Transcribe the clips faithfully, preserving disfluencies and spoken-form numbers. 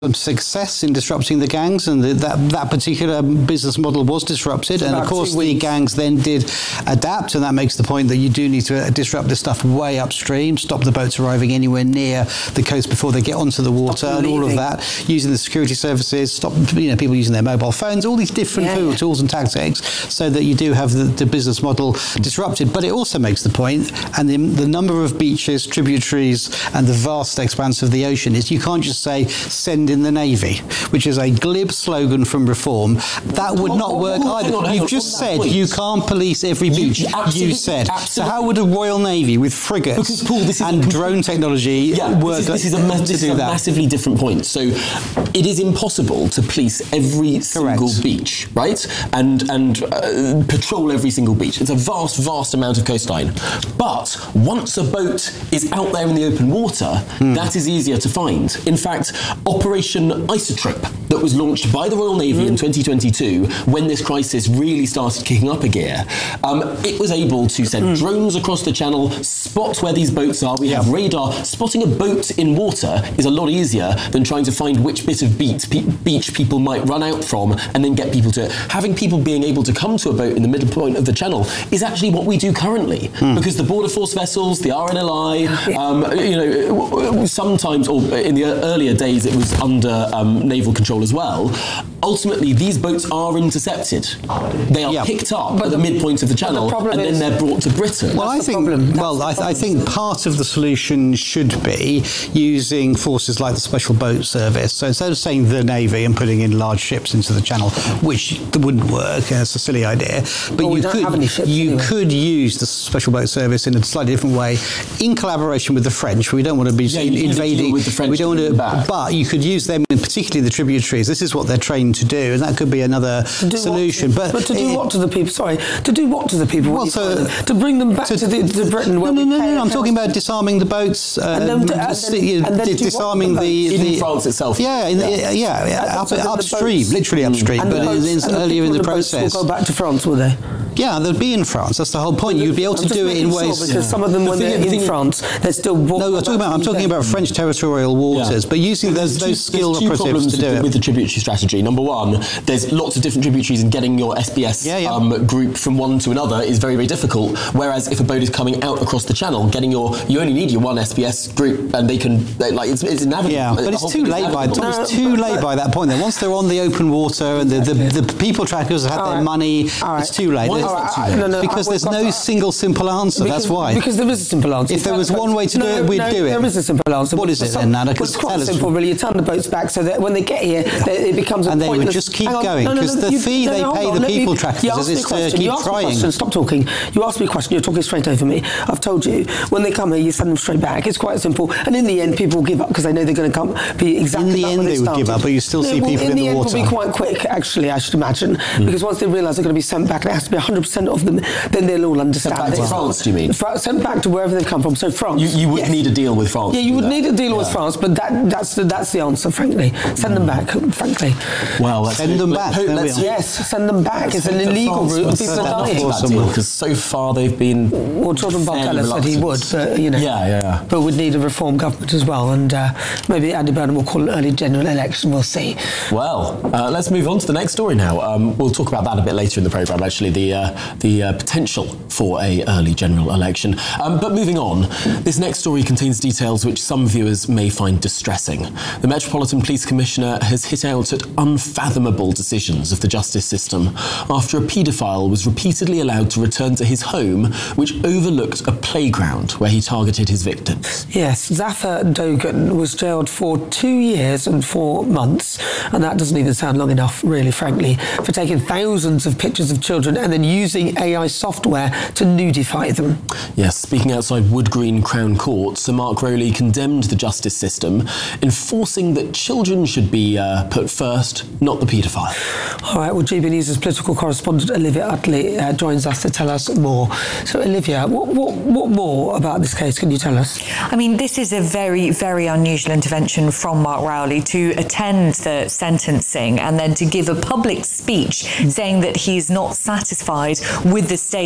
some success in disrupting the gangs, and the, that that particular business model was disrupted. And of course, the gangs then did adapt, and that makes the point that you do need to disrupt this stuff way upstream, stop the boats arriving anywhere near the coast before they get onto the water, and all of that. Using the security services, stop you know people using their mobile phones, all these different yeah, yeah. tools and tactics, so that you do have the, the business model disrupted. But it also makes the point, and the, the number of beaches, tributaries, and the vast expanse of the ocean is you can't just say send in the Navy, which is a glib slogan from Reform. That would not work oh, either. On, You've on, just on said point. you can't police every beach. You, you said. Absolutely. So how would a Royal Navy with frigates because, Paul, this is and drone technology yeah, work this is, this is a, to this do is a that? massively different point. So it is impossible to police every single Correct. beach, right? And and uh, patrol every single beach. It's a vast, vast amount of coastline. But once a boat is out there in the open water, hmm. that is easier to find. In fact, Operation Isotrip, that was launched by the Royal Navy mm. in twenty twenty-two, when this crisis really started kicking up a gear, um, it was able to send mm. drones across the channel, spot where these boats are. We yeah. have radar. Spotting a boat in water is a lot easier than trying to find which bit of beach, pe- beach people might run out from and then get people to it. Having people being able to come to a boat in the middle point of the channel is actually what we do currently, mm. because the Border Force vessels, the R N L I, um, you know, sometimes, or in the earlier days, it was under um, naval control as well. Ultimately, these boats are intercepted. They are yeah. picked up but at the, the midpoint of the channel, the and then they're brought to Britain. Well, That's I think. Well, I, th- I think part of the solution should be using forces like the Special Boat Service. So instead of saying the Navy and putting in large ships into the channel, which wouldn't work, it's a silly idea. But well, you could ships, you anyway. could use the Special Boat Service in a slightly different way, in collaboration with the French. We don't want to be yeah, invading with the French. We don't want to, back. But you could use them, particularly the tributaries. This is what they're trained to do, and that could be another solution. What, but, but to do it, what to the people? Sorry, to do what to the people? Well, so, to bring them back to, to, the, to Britain. No, no, no, no, no. I'm talking about disarming the boats, uh, and then, and then, and then disarming the, the, the in France itself. Yeah, in, yeah, yeah, yeah up, so upstream, boats, literally upstream, but boats, it's earlier in the, the process. Will go back to France, will they? Yeah, they'll be in France. That's the whole point. You'd be able to do it in ways. Sure, because yeah. some of them, when the they're in thing, France, they're still. No, I'm talking about. I'm talking about French territorial waters, yeah. but using those two, those skilled two operatives to do with, it. With the tributary strategy, number one, there's lots of different tributaries, and getting your S B S yeah, yeah. Um, group from one to another is very, very difficult. Whereas if a boat is coming out across the channel, getting your you only need your one S B S group, and they can they, like it's it's navigable. Yeah, but it's too late by no, it's too late but, by that point. Then once they're on the open water and the, the, the people trackers have had their right. money, right. it's too late. Well, it's right. too late. No, no, because there's no that. single simple answer. Because, that's why. Because there is a simple answer. If there was one way to no, do it, we'd no, do it. There is a simple answer. What is it then, Nana? Well, it's quite simple, really. You turn the boats back so that when they get here, they, it becomes a and they pointless... would just keep going, because no, no, no, the fee they pay the people trackers is to keep trying. Stop talking. You asked me a question, you're talking straight over me. I've told you, when they come here, you send them straight back. It's quite simple. And in the end, people will give up because they know they're going to come be exactly In the end, they would give up, but you still see people in the water. In the end, will be quite quick, actually, I should imagine, because once they realise they're going to be sent back, and it has to be one hundred percent of them, then they'll all understand. Sent back to France, do you mean? Sent back to wherever they've come from. So France. You, you would yes. need a deal with France. Yeah, you would need a deal with France, but that, that's the, that's the answer, frankly. Send them back, frankly. Well, let's send them back. Yes, send them back. It's an illegal route, and people are dying. Because so far they've been. Well, Jordan Bardella said he would, but you know. Yeah, yeah, yeah. But we'd need a reform government as well, and uh, maybe Andy Burnham will call an early general election. We'll see. Well, uh, let's move on to the next story now. Um, we'll talk about that a bit later in the programme. Actually, the uh, the uh, potential for a early general election. Um, but moving on, this next story contains details which some viewers may find distressing. The Metropolitan Police Commissioner has hit out at unfathomable decisions of the justice system after a paedophile was repeatedly allowed to return to his home, which overlooked a playground where he targeted his victims. Yes, Zafar Dogan was jailed for two years and four months, and that doesn't even sound long enough, really, frankly, for taking thousands of pictures of children and then using A I software to nudify them. Yes, speaking outside Wood Green Crown Court, Sir Mark Rowley condemned the justice system, enforcing that children should be uh, put first, not the paedophile. All right, well, G B News' political correspondent Olivia Utley uh, joins us to tell us more. So, Olivia, what, what, what more about this case can you tell us? I mean, this is a very, very unusual intervention from Mark Rowley to attend the sentencing and then to give a public speech saying that he's not satisfied with the state of the justice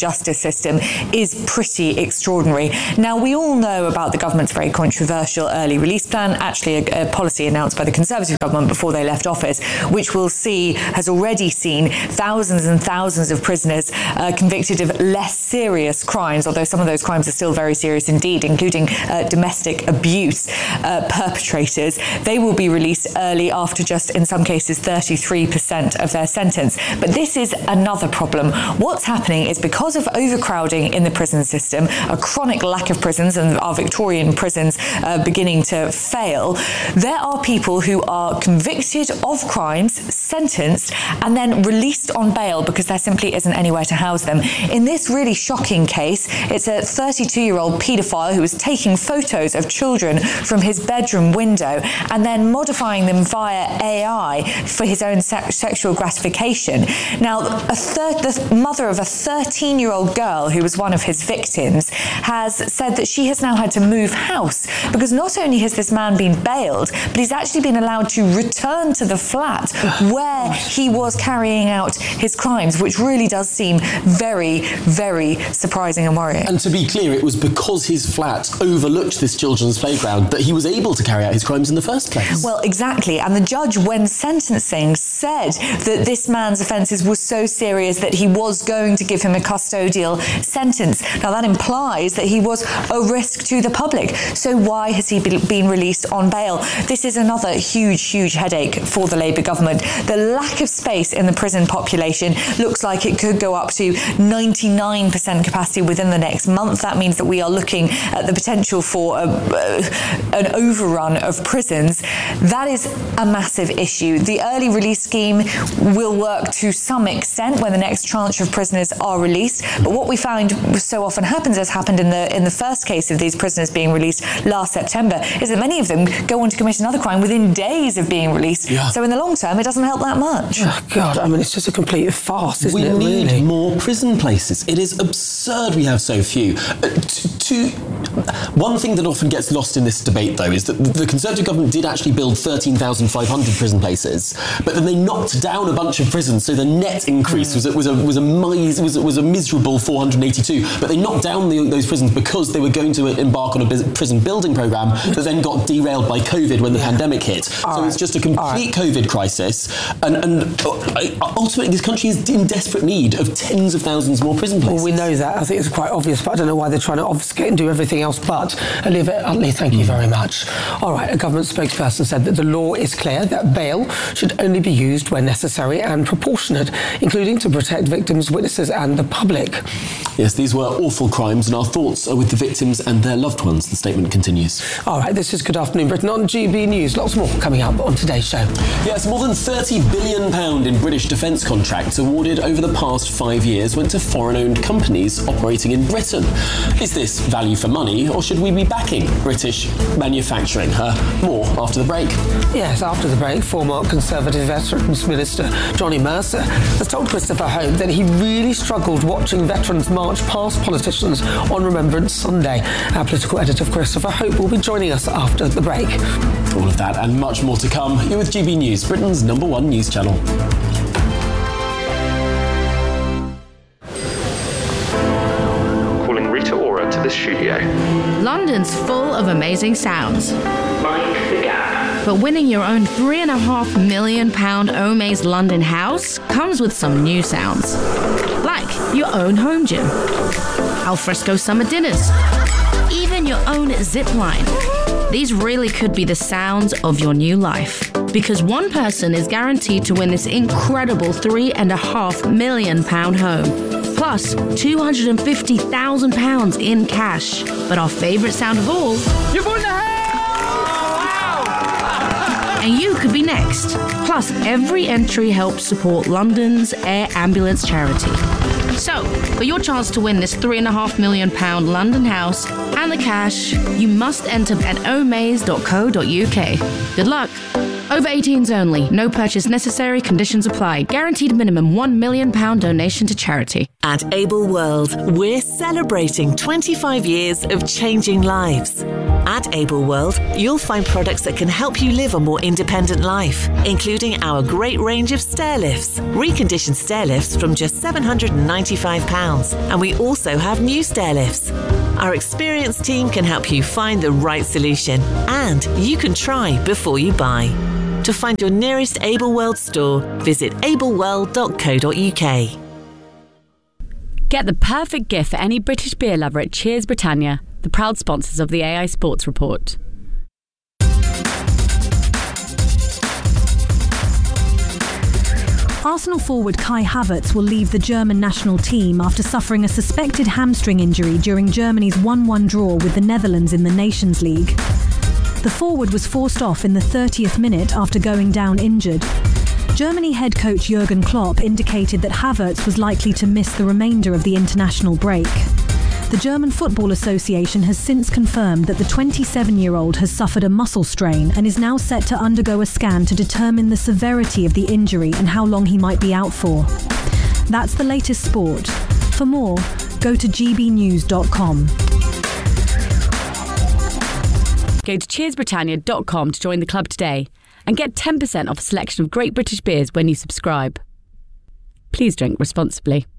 justice system is pretty extraordinary. Now, we all know about the government's very controversial early release plan, actually a, a policy announced by the Conservative government before they left office, which we'll see has already seen thousands and thousands of prisoners uh, convicted of less serious crimes, although some of those crimes are still very serious indeed, including uh, domestic abuse uh, perpetrators. They will be released early after just, in some cases, thirty-three percent of their sentence. But this is another problem. What's happening is because of overcrowding in the prison system, a chronic lack of prisons, and our Victorian prisons uh, beginning to fail, there are people who are convicted of crimes, sentenced, and then released on bail because there simply isn't anywhere to house them. In this really shocking case, it's a thirty-two-year-old paedophile who was taking photos of children from his bedroom window and then modifying them via A I for his own se- sexual gratification. Now, a thir- the mother of a thirteen-year-old girl who was one of his victims has said that she has now had to move house because not only has this man been bailed, but he's actually been allowed to return to the flat where he was carrying out his crimes, which really does seem very, very surprising and worrying. And to be clear, it was because his flat overlooked this children's playground that he was able to carry out his crimes in the first place. Well, exactly. And the judge, when sentencing, said that this man's offences were so serious that he was going to give him a custodial sentence. Now, that implies that he was a risk to the public. So why has he been released on bail? This is another huge, huge headache for the Labour government. The lack of space in the prison population looks like it could go up to ninety-nine percent capacity within the next month. That means that we are looking at the potential for a, uh, an overrun of prisons. That is a massive issue. The early release scheme will work to some extent when the next tranche of prisoners are released. But what we find so often happens, as happened in the in the first case of these prisoners being released last September, is that many of them go on to commit another crime within days of being released. Yeah. So in the long term, it doesn't help that much. Oh, God, I mean, it's just a complete farce, isn't we it, need really? more prison places. It is absurd we have so few. Uh, to, to, one thing that often gets lost in this debate, though, is that the Conservative government did actually build thirteen thousand five hundred prison places, but then they knocked down a bunch of prisons, so the net increase mm. was, a, was, a, was, a mis- was, a, was a miserable four hundred eighty-two. But they knocked down the, those prisons because they were going to embark on a biz- prison building programme that then got derailed by COVID when the yeah. pandemic hit. All so right. It's just a complete right. COVID crisis, and, and ultimately this country is in desperate need of tens of thousands more prison places. Well, we know that. I think it's quite obvious, but I don't know why they're trying to obfuscate and do everything else but. Olivia Utley, thank you mm. very much. All right, a government spokesperson said that the law is clear that bail should only be used when necessary and proportionate, including to protect victims, witnesses and the public. Yes, these were awful crimes, and our thoughts are with the victims and their loved ones, the statement continues. All right, this is Good Afternoon Britain on G B News. Lots more coming up on today's show. Yes, more than thirty billion pounds in British defence contracts awarded over the past five years went to foreign-owned companies operating in Britain. Is this value for money, or should we be backing British manufacturing? Uh, more after the break. Yes, after the break, former Conservative Veterans Minister Johnny Mercer has told Christopher Hope that he really struggled watching veterans march past politicians on Remembrance Sunday. Our political editor Christopher Hope will be joining us after the break. All of that and much more to come. You're with G B News, Britain's number one news channel. Calling Rita Ora to the studio. London's full of amazing sounds. Mind the gap. But winning your own three and a half million pound Omaze London house comes with some new sounds. Like your own home gym, alfresco summer dinners, even your own zip line. These really could be the sounds of your new life. Because one person is guaranteed to win this incredible three and a half million pound home. Plus two hundred fifty thousand pounds in cash. But our favourite sound of all... You've won the house! Wow! And you could be next. Plus, every entry helps support London's Air Ambulance charity. So, for your chance to win this three and a half million pound London house and the cash, you must enter at omaze dot co dot uk. Good luck. Over eighteens only. No purchase necessary. Conditions apply. Guaranteed minimum one million pounds donation to charity. At Able World, we're celebrating twenty-five years of changing lives. At Able World, you'll find products that can help you live a more independent life, including our great range of stair lifts, reconditioned stair lifts from just seven hundred ninety-five pounds. And we also have new stair lifts. Our experienced team can help you find the right solution, and you can try before you buy. To find your nearest Able World store, visit able world dot co dot uk. Get the perfect gift for any British beer lover at Cheers Britannia, the proud sponsors of the A I Sports Report. Arsenal forward Kai Havertz will leave the German national team after suffering a suspected hamstring injury during Germany's one one draw with the Netherlands in the Nations League. The forward was forced off in the thirtieth minute after going down injured. Germany head coach Jurgen Klopp indicated that Havertz was likely to miss the remainder of the international break. The German Football Association has since confirmed that the twenty-seven-year-old has suffered a muscle strain and is now set to undergo a scan to determine the severity of the injury and how long he might be out for. That's the latest sport. For more, go to g b news dot com. Go to cheers britannia dot com to join the club today and get ten percent off a selection of great British beers when you subscribe. Please drink responsibly.